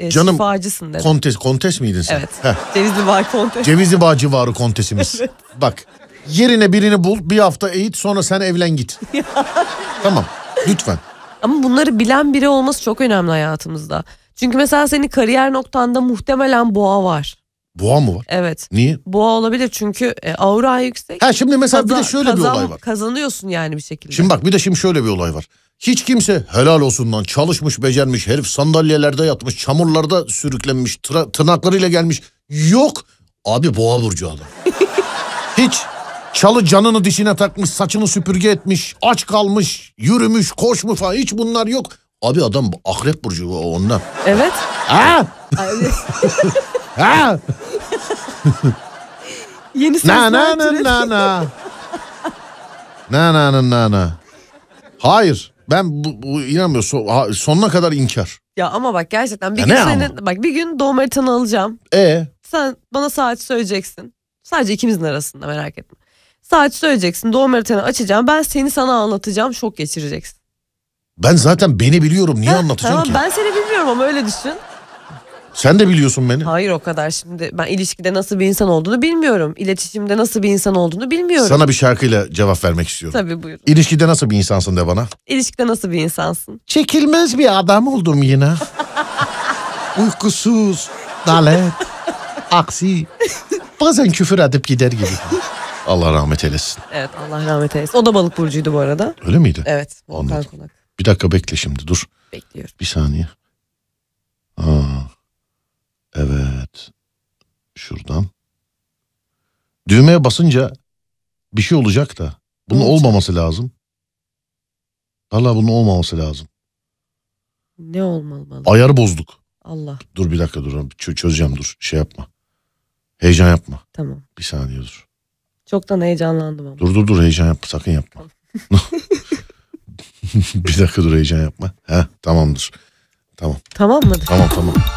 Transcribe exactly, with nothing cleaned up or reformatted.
e, Canım, şifacısın dedi. Kontes, kontes miydin sen? Evet. Heh. Cevizli Bağ kontes. Cevizli Bağ civarı kontesimiz. Evet. Bak, yerine birini bul, bir hafta eğit, sonra sen evlen git. Tamam, lütfen. Ama bunları bilen biri olması çok önemli hayatımızda. Çünkü mesela senin kariyer noktanda muhtemelen boğa var. Boğa mı var? Evet. Niye? Boğa olabilir çünkü e, aura yüksek. Ha şimdi mesela Kaza, bir de şöyle kazan, bir olay var. Kazanıyorsun yani bir şekilde. Şimdi bak bir de şimdi şöyle bir olay var. Hiç kimse helal olsun lan, çalışmış becermiş herif, sandalyelerde yatmış, çamurlarda sürüklenmiş, tıra, tırnaklarıyla gelmiş. Yok abi, boğa burcu adam. Hiç çalı canını dişine takmış, saçını süpürge etmiş, aç kalmış, yürümüş, koşmuş falan, hiç bunlar yok. Abi adam akrep burcu ondan. Evet. Ha? Ha? Yeni na na sesler na türedi. na na. Na na na na na. Hayır, ben bu, bu inanmıyorum. So, ha, sonuna kadar inkar. Ya ama bak gerçekten bir Ya gün ne senin ama? bak bir gün doğum haritanı alacağım. E Sen bana saat söyleyeceksin. Sadece ikimizin arasında, merak etme. Saat söyleyeceksin, doğum haritanı açacağım. Ben seni sana anlatacağım, şok geçireceksin. ben zaten beni biliyorum. Niye Heh, anlatacağım tamam, ki? ben seni bilmiyorum ama öyle düşün. Sen de biliyorsun beni. Hayır, o kadar şimdi. Ben ilişkide nasıl bir insan olduğunu bilmiyorum. İletişimde nasıl bir insan olduğunu bilmiyorum. Sana bir şarkıyla cevap vermek istiyorum. Tabii, buyurun. İlişkide nasıl bir insansın de bana. İlişkide nasıl bir insansın? Çekilmez bir adam oldum yine. Uykusuz, dalet, aksi. Bazen küfür edip gider gibi. Allah rahmet eylesin. Evet, Allah rahmet eylesin. O da balık burcuydu bu arada. Öyle miydi? Evet. Volkan Anladım. Konak. Bir dakika bekle şimdi, dur. Bekliyorum. Bir saniye. Aa, evet. Şuradan. Düğmeye basınca bir şey olacak da. Bunun Ne olacak? olmaması lazım. Vallahi bunun olmaması lazım. Ne olmalı balık? Ayarı bozduk. Allah. Dur bir dakika dur. Ç- çözeceğim dur. Şey yapma. Heyecan yapma. Tamam. Bir saniye dur. Çoktan heyecanlandım ama. Dur dur dur heyecan yapma. Sakın yapma. Bir dakika dur, heyecan yapma. Heh, tamamdır. Tamam. Tamam mı? Tamam tamam.